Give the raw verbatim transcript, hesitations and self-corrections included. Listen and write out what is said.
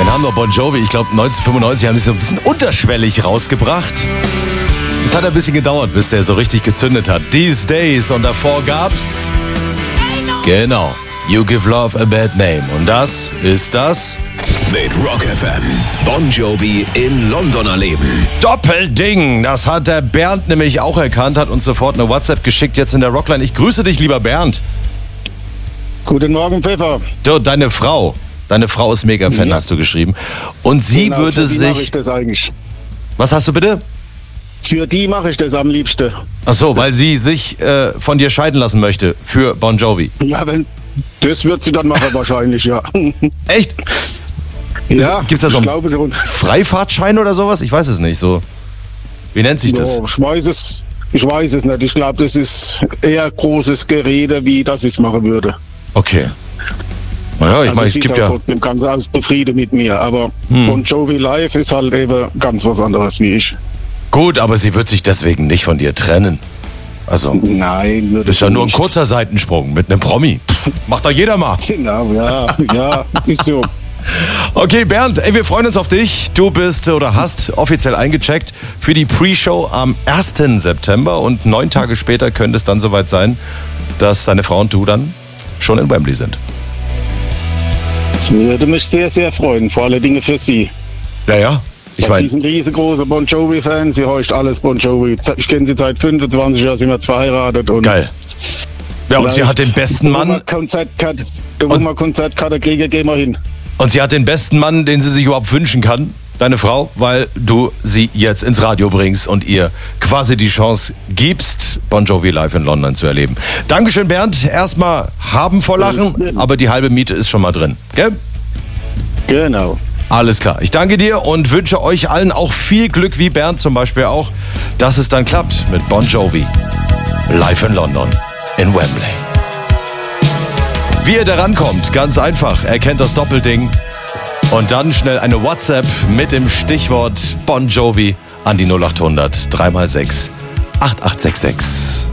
Dann haben wir Bon Jovi, ich glaube neunzehnhundertfünfundneunzig, haben sie so ein bisschen unterschwellig rausgebracht. Es hat ein bisschen gedauert, bis der so richtig gezündet hat. These Days, und davor gab's... Genau, You Give Love a Bad Name. Und das ist das... Mit Rock F M. Bon Jovi in London erleben. Doppelding, das hat der Bernd nämlich auch erkannt, hat uns sofort eine WhatsApp geschickt jetzt in der Rockline. Ich grüße dich, lieber Bernd. Guten Morgen, Pfeffer. Du, deine Frau, deine Frau ist Mega-Fan, ja. Hast du geschrieben. Und sie genau, würde für die sich... mache ich das eigentlich. Was hast du bitte? Für die mache ich das am liebsten. Ach so, weil sie sich äh, von dir scheiden lassen möchte für Bon Jovi. Ja, wenn, das wird sie dann machen wahrscheinlich, ja. Echt? Ja, gibt's da so ich einen glaube schon. Freifahrtschein oder sowas? Ich weiß es nicht. So, wie nennt sich das? Oh, ich weiß es, ich weiß es nicht. Ich glaube, das ist eher großes Gerede, wie das ich machen würde. Okay. Naja, ich also meine, es gibt ja... trotzdem ganz alles zufrieden mit mir, aber hm. Bon Jovi live ist halt eben ganz was anderes wie ich. Gut, aber sie wird sich deswegen nicht von dir trennen. Also, nein, das ist ja nur ein kurzer Seitensprung mit einem Promi. Pff, macht doch jeder mal. Genau, ja, ja, ist so. Okay, Bernd, ey, wir freuen uns auf dich. Du bist oder hast offiziell eingecheckt für die Pre-Show am ersten September und neun Tage später könnte es dann soweit sein, dass deine Frau und du dann schon in Wembley sind. Ich würde mich sehr, sehr freuen, vor allen Dingen für sie. Ja, ja. Ich mein, mein, sie ist ein riesengroßer Bon Jovi-Fan, sie horcht alles Bon Jovi. Ich kenne sie seit fünfundzwanzig Jahren, sind wir verheiratet. Und geil. Ja, und sie hat den besten Mann. Konzertkarte, da wo man Konzertkarte kriegen, gehen wir hin. Und sie hat den besten Mann, den sie sich überhaupt wünschen kann, deine Frau, weil du sie jetzt ins Radio bringst und ihr quasi die Chance gibst, Bon Jovi live in London zu erleben. Dankeschön, Bernd. Erstmal haben vor Lachen, aber die halbe Miete ist schon mal drin. Gell? Genau. Alles klar. Ich danke dir und wünsche euch allen auch viel Glück, wie Bernd zum Beispiel auch, dass es dann klappt mit Bon Jovi live in London, in Wembley. Wie ihr da rankommt, ganz einfach, erkennt das Doppelding und dann schnell eine WhatsApp mit dem Stichwort Bon Jovi an die null acht hundert drei mal sechs acht acht sechs sechs.